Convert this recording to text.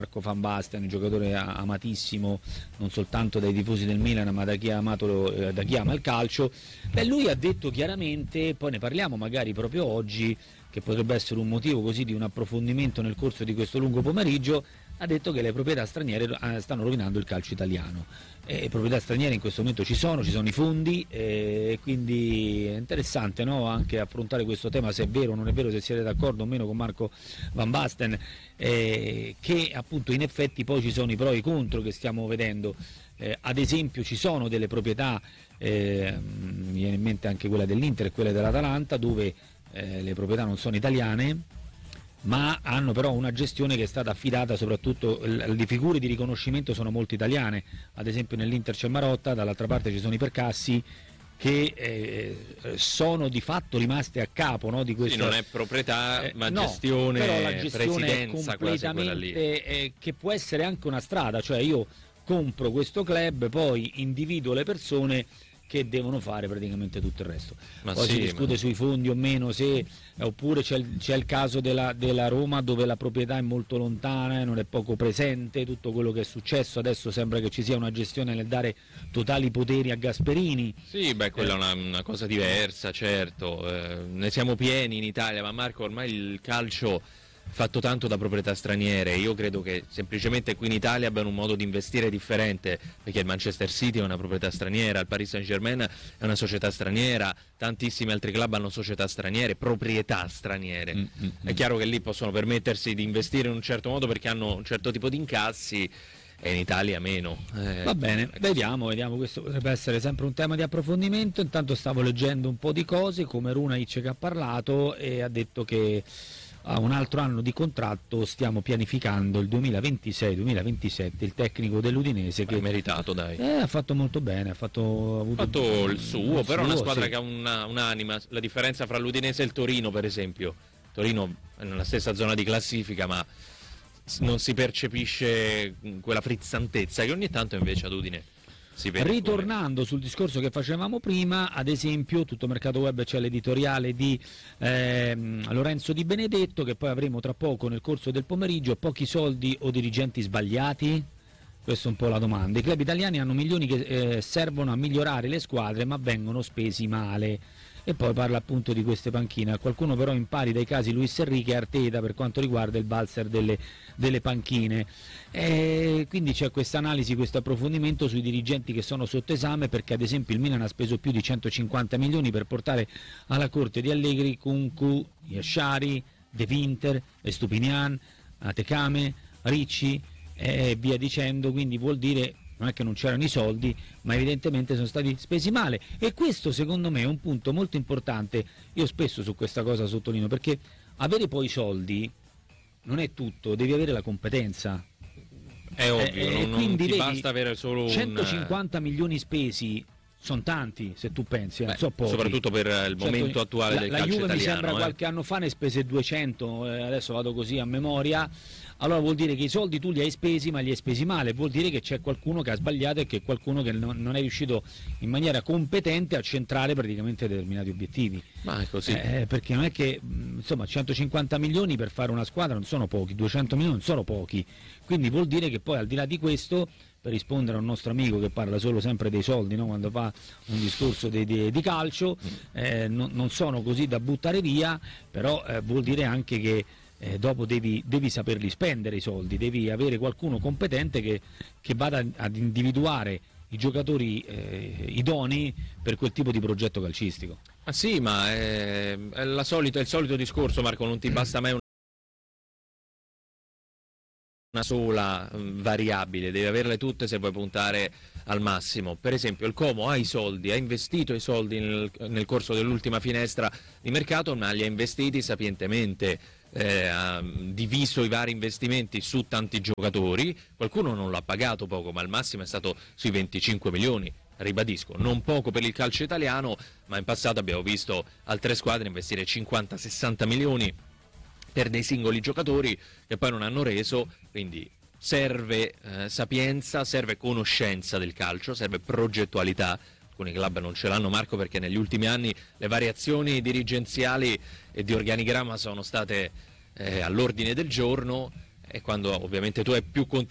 Marco Van Basten, un giocatore amatissimo non soltanto dai tifosi del Milan ma da chi, da chi ama il calcio. Beh, lui ha detto chiaramente, poi ne parliamo magari proprio oggi, che potrebbe essere un motivo così di un approfondimento nel corso di questo lungo pomeriggio, ha detto che le proprietà straniere stanno rovinando il calcio italiano. Proprietà straniere in questo momento ci sono i fondi, quindi è interessante, no? Anche affrontare questo tema, se è vero o non è vero, se siete d'accordo o meno con Marco Van Basten, che appunto in effetti poi ci sono i pro e i contro che stiamo vedendo. Ad esempio ci sono delle proprietà, mi viene in mente anche quella dell'Inter e quella dell'Atalanta, dove le proprietà non sono italiane, ma hanno però una gestione che è stata affidata, soprattutto le figure di riconoscimento sono molto italiane. Ad esempio nell'Inter c'è Marotta, dall'altra parte ci sono i Percassi, che sono di fatto rimaste a capo, no, di questo. Sì, non è proprietà ma no, gestione, però la gestione presidenza, è completamente che può essere anche una strada, cioè io compro questo club, poi individuo le persone che devono fare praticamente tutto il resto. Ma poi sì, si discute sui fondi o meno, se oppure c'è il caso della Roma, dove la proprietà è molto lontana e non è poco presente, tutto quello che è successo. Adesso sembra che ci sia una gestione nel dare totali poteri a Gasperini. Sì, beh, quella è una cosa diversa, certo. Ne siamo pieni in Italia, ma Marco, ormai il calcio fatto tanto da proprietà straniere. Io credo che semplicemente qui in Italia abbiano un modo di investire differente, perché il Manchester City è una proprietà straniera, il Paris Saint-Germain è una società straniera, tantissimi altri club hanno società straniere, proprietà straniere. È chiaro che lì possono permettersi di investire in un certo modo perché hanno un certo tipo di incassi, e in Italia meno. Va bene, vediamo, questo potrebbe essere sempre un tema di approfondimento. Intanto stavo leggendo un po' di cose, come Runaic che ha parlato e ha detto che a un altro anno di contratto stiamo pianificando il 2026-2027, il tecnico dell'Udinese che meritato, dai. Ha fatto molto bene, ha fatto il suo, però una squadra sì, che ha un'anima. La differenza fra l'Udinese e il Torino, per esempio. Torino è nella stessa zona di classifica, ma non si percepisce quella frizzantezza che ogni tanto invece ad Udine si vede. Ritornando sul discorso che facevamo prima, ad esempio tutto Mercato Web c'è l'editoriale di Lorenzo Di Benedetto, che poi avremo tra poco nel corso del pomeriggio. Pochi soldi o dirigenti sbagliati? Questa è un po' la domanda. I club italiani hanno milioni che servono a migliorare le squadre, ma vengono spesi male. E poi parla appunto di queste panchine. Qualcuno però impari dai casi Luis Enrique e Arteta per quanto riguarda il valzer delle panchine. Quindi c'è questa analisi, questo approfondimento sui dirigenti che sono sotto esame, perché ad esempio il Milan ha speso più di 150 milioni per portare alla corte di Allegri Kunku, Yashari, De Winter, Estupinian, Atekame, Ricci e via dicendo. Quindi vuol dire, non è che non c'erano i soldi, ma evidentemente sono stati spesi male, e questo secondo me è un punto molto importante. Io spesso su questa cosa sottolineo, perché avere poi i soldi non è tutto, devi avere la competenza. È ovvio, non ti basta avere solo 150 milioni spesi. Sono tanti, se tu pensi, non so pochi. Soprattutto per il momento attuale del calcio italiano. La Juve mi sembra qualche anno fa ne spese 200, adesso vado così a memoria. Allora vuol dire che i soldi tu li hai spesi, ma li hai spesi male, vuol dire che c'è qualcuno che ha sbagliato e che qualcuno che non è riuscito in maniera competente a centrare praticamente determinati obiettivi. Ma è così. Perché non è che, insomma, 150 milioni per fare una squadra non sono pochi, 200 milioni non sono pochi, quindi vuol dire che poi al di là di questo, per rispondere a un nostro amico che parla solo sempre dei soldi, no? Quando fa un discorso di calcio, non sono così da buttare via, però vuol dire anche che dopo devi saperli spendere i soldi, devi avere qualcuno competente che vada ad individuare i giocatori idonei per quel tipo di progetto calcistico. Ah sì, ma è il solito discorso, Marco, non ti basta mai una sola variabile, devi averle tutte se vuoi puntare al massimo. Per esempio il Como ha i soldi, ha investito i soldi nel corso dell'ultima finestra di mercato, ma li ha investiti sapientemente, ha diviso i vari investimenti su tanti giocatori. Qualcuno non l'ha pagato poco, ma al massimo è stato sui 25 milioni. Ribadisco, non poco per il calcio italiano, ma in passato abbiamo visto altre squadre investire 50-60 milioni per dei singoli giocatori che poi non hanno reso. Quindi serve sapienza, serve conoscenza del calcio, serve progettualità. Alcuni club non ce l'hanno, Marco, perché negli ultimi anni le variazioni dirigenziali e di organigramma sono state all'ordine del giorno, e quando ovviamente tu hai più